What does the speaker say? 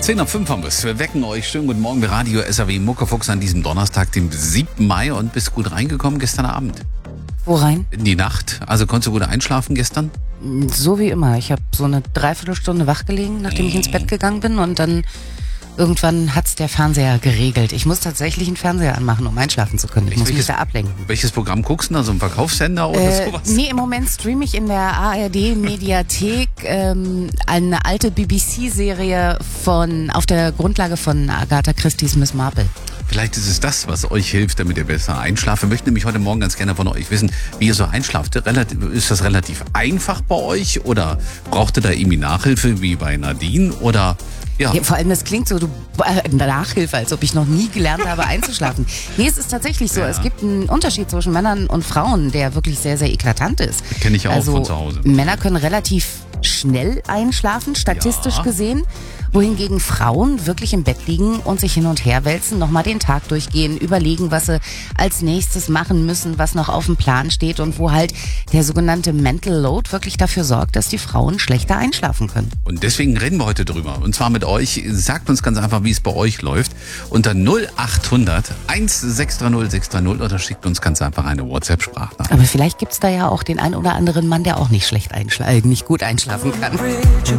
10:05 haben wir es. Wir wecken euch. Schönen guten Morgen bei Radio SAW Muckefuchs an diesem Donnerstag, dem 7. Mai. Und bist gut reingekommen gestern Abend? Wo rein? In die Nacht. Also konntest du gut einschlafen gestern? So wie immer. Ich habe so eine Dreiviertelstunde wach gelegen, nachdem ich ins Bett gegangen bin. Und dann irgendwann hat's der Fernseher geregelt. Ich muss tatsächlich einen Fernseher anmachen, um einschlafen zu können. Ich muss mich da ablenken. Welches Programm guckst du da? So ein Verkaufssender oder sowas? Nee, im Moment streame ich in der ARD-Mediathek eine alte BBC-Serie auf der Grundlage von Agatha Christie's Miss Marple. Vielleicht ist es das, was euch hilft, damit ihr besser einschlaft. Wir möchten nämlich heute Morgen ganz gerne von euch wissen, wie ihr so einschlaft. Ist das relativ einfach bei euch oder braucht ihr da irgendwie Nachhilfe wie bei Nadine oder... Ja. Ja, vor allem, das klingt so, Nachhilfe, als ob ich noch nie gelernt habe einzuschlafen. Nee, es ist tatsächlich so, Es gibt einen Unterschied zwischen Männern und Frauen, der wirklich sehr, sehr eklatant ist. Kenne ich auch von zu Hause. Männer können relativ schnell einschlafen, statistisch gesehen, wohingegen Frauen wirklich im Bett liegen und sich hin und her wälzen, nochmal den Tag durchgehen, überlegen, was sie als nächstes machen müssen, was noch auf dem Plan steht und wo halt der sogenannte Mental Load wirklich dafür sorgt, dass die Frauen schlechter einschlafen können. Und deswegen reden wir heute drüber. Und zwar mit euch. Sagt uns ganz einfach, wie es bei euch läuft. Unter 0800 1630 630 oder schickt uns ganz einfach eine WhatsApp-Sprachnachricht. Aber vielleicht gibt's da ja auch den einen oder anderen Mann, der auch nicht gut einschlafen kann.